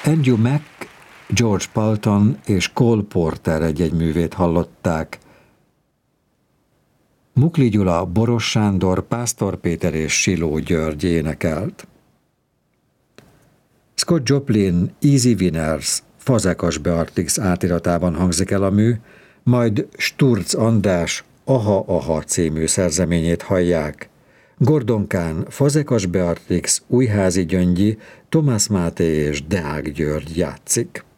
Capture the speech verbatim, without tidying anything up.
Andrew Mack, George Palton és Cole Porter egy-egy művét hallották. Mukli Gyula, Boros Sándor, Pásztor Péter és Siló György énekelt. Scott Joplin, Easy Winners, Fazekas Beatrix átiratában hangzik el a mű, majd Sturz András Aha Aha című szerzeményét hallják. Gordon Kahn, Fazekas Beatrix, Újházi Gyöngyi, Tomás Máté és Deák György játszik.